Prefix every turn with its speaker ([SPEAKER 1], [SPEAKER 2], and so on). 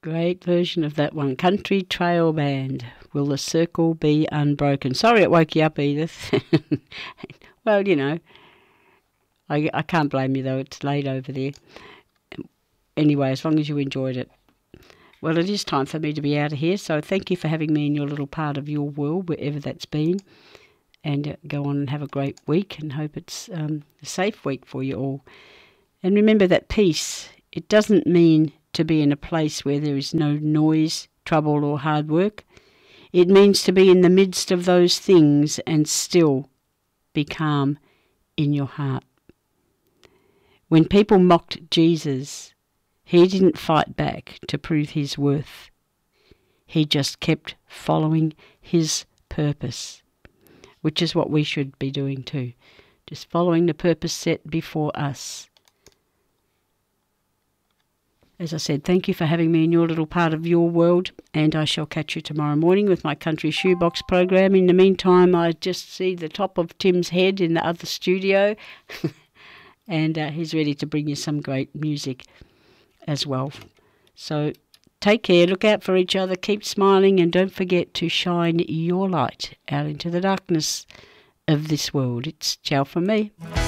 [SPEAKER 1] Great version of that one. Country Trail Band, Will the Circle Be Unbroken? Sorry it woke you up, Edith. Well, you know, I can't blame you though, it's late over there. Anyway, as long as you enjoyed it. Well, it is time for me to be out of here, so thank you for having me in your little part of your world, wherever that's been. And go on and have a great week, and hope it's a safe week for you all. And remember that peace, it doesn't mean to be in a place where there is no noise, trouble or hard work. It means to be in the midst of those things and still be calm in your heart. When people mocked Jesus, he didn't fight back to prove his worth. He just kept following his purpose, which is what we should be doing too, just following the purpose set before us. As I said, thank you for having me in your little part of your world, and I shall catch you tomorrow morning with my Country Shoebox program. In the meantime, I just see the top of Tim's head in the other studio, and he's ready to bring you some great music as well. So take care, look out for each other, keep smiling, and don't forget to shine your light out into the darkness of this world. It's ciao from me.